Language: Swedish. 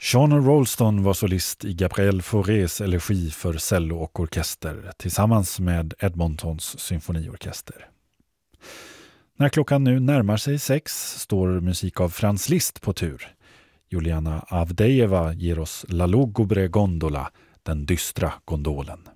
Sean Rolston var solist i Gabriel Faurés elegi för cello och orkester tillsammans med Edmontons symfoniorkester. När klockan nu närmar sig 6 står musik av Franz Liszt på tur. Juliana Avdejeva ger oss La Lugubre Gondola, den dystra gondolen.